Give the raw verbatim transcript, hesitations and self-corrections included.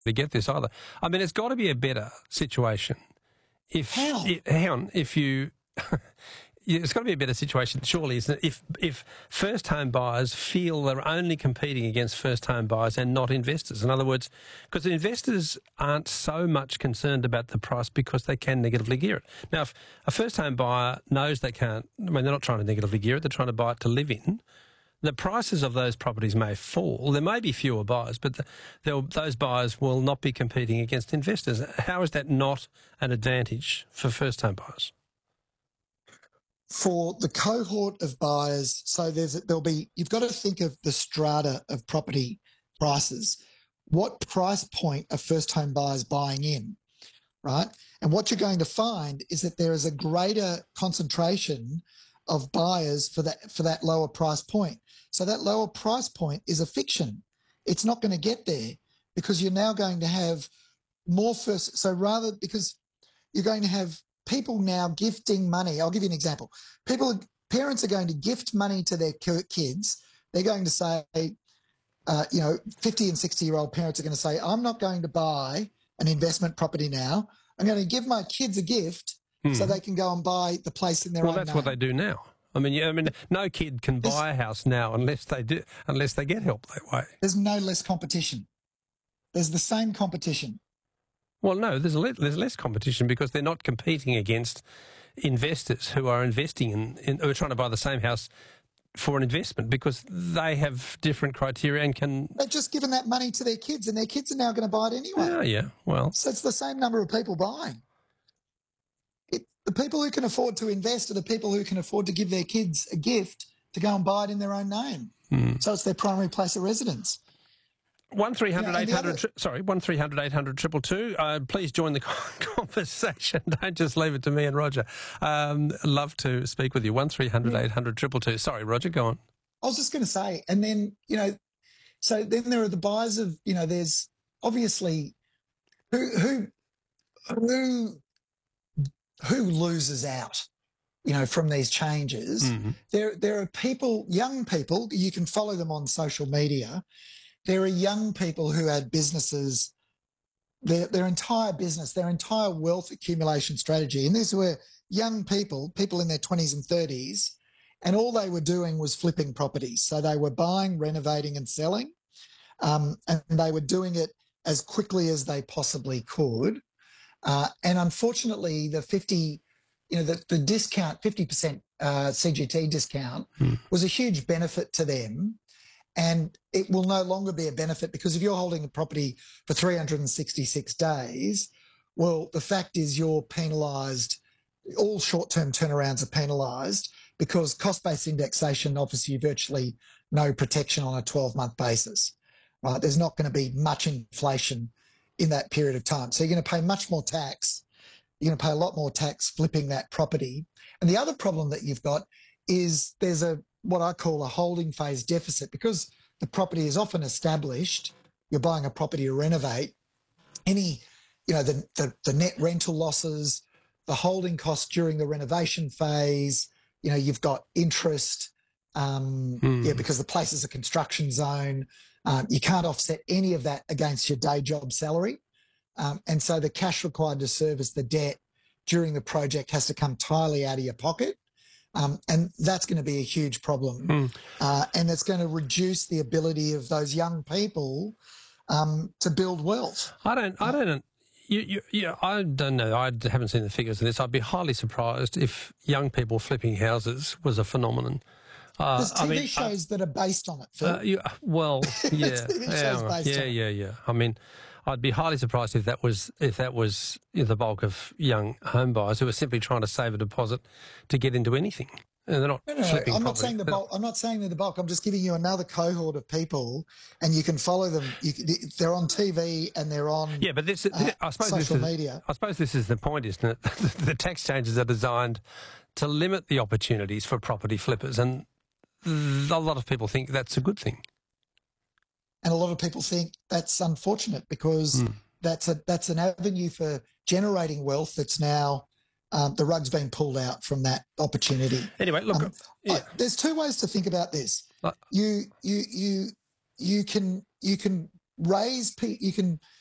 to get this either. I mean, it's got to be a better situation if How? It, hang on, if you. It's got to be a better situation, surely, isn't it? If if first home buyers feel they're only competing against first home buyers and not investors. In other words, because investors aren't so much concerned about the price because they can negatively gear it. Now, if a first home buyer knows they can't, I mean, they're not trying to negatively gear it, they're trying to buy it to live in. The prices of those properties may fall. There may be fewer buyers, but the, those buyers will not be competing against investors. How is that not an advantage for first home buyers? For the cohort of buyers, so there's there'll be, you've got to think of the strata of property prices. What price point are first home buyers buying in, right? And what you're going to find is that there is a greater concentration of buyers for that for that lower price point. So that lower price point is a fiction. It's not going to get there because you're now going to have more first. So rather, because you're going to have people now gifting money. I'll give you an example. People, parents are going to gift money to their kids. They're going to say, uh, you know, fifty and sixty year old parents are going to say, I'm not going to buy an investment property now. I'm going to give my kids a gift hmm. so they can go and buy the place in their well, own Well, that's name. what they do now. I mean, yeah, I mean, no kid can buy there's, a house now unless they do, unless they get help that way. There's no less competition. There's the same competition. Well, no, there's, le- there's less competition because they're not competing against investors who are investing in, in, who are trying to buy the same house for an investment because they have different criteria and can... They've just given that money to their kids and their kids are now going to buy it anyway. Oh, yeah, well... So it's the same number of people buying. It, the people who can afford to invest are the people who can afford to give their kids a gift to go and buy it in their own name. Mm. So it's their primary place of residence. One three hundred eight hundred. Other... Sorry, one three hundred eight hundred triple two. Uh, please join the conversation. Don't just leave it to me and Roger. Um, love to speak with you. One three hundred eight hundred triple two. Sorry, Roger, go on. I was just going to say, and then you know, so then there are the buyers of you know. There's obviously who who who who loses out. You know, from these changes. Mm-hmm. There there are people, young people. You can follow them on social media. There are young people who had businesses, their, their entire business, their entire wealth accumulation strategy. And these were young people, people in their twenties and thirties, and all they were doing was flipping properties. So they were buying, renovating and selling, um, and they were doing it as quickly as they possibly could. Uh, and unfortunately, the fifty, you know, the, the discount, fifty percent uh, C G T discount hmm. was a huge benefit to them. And it will no longer be a benefit because if you're holding a property for three hundred sixty-six days, well, the fact is you're penalised. All short-term turnarounds are penalised because cost-based indexation offers you virtually no protection on a twelve-month basis, right? There's not going to be much inflation in that period of time. So you're going to pay much more tax. You're going to pay a lot more tax flipping that property. And the other problem that you've got is there's a what I call a holding phase deficit because the property is often established. You're buying a property to renovate. Any, you know, the, the, the net rental losses, the holding costs during the renovation phase, you know, you've got interest, um, hmm. yeah, because the place is a construction zone. Um, you can't offset any of that against your day job salary. Um, and so the cash required to service the debt during the project has to come entirely out of your pocket. Um, and that's going to be a huge problem. Mm. Uh, and it's going to reduce the ability of those young people um, to build wealth. I don't, I don't, you, you, you, I don't know. I haven't seen the figures of this. I'd be highly surprised if young people flipping houses was a phenomenon. Uh, There's T V I mean, shows uh, that are based on it, Phil. Uh, you, well, yeah. T V shows yeah, based yeah, on yeah, it. yeah. I mean, I'd be highly surprised if that was if that was you know, the bulk of young home buyers who are simply trying to save a deposit to get into anything. And they're not no, no, flipping no. I'm property. not saying the bulk. I'm not saying they're the bulk. I'm just giving you another cohort of people, and you can follow them. You, they're on T V and they're on yeah, but this, this uh, I suppose social this is, media. I suppose this is the point, isn't it? The tax changes are designed to limit the opportunities for property flippers, and a lot of people think that's a good thing. And a lot of people think that's unfortunate because mm. that's a that's an avenue for generating wealth that's now um, the rug's been pulled out from that opportunity. Anyway, look, um, yeah. I, there's two ways to think about this. Uh, you you you you can you can raise pe- you can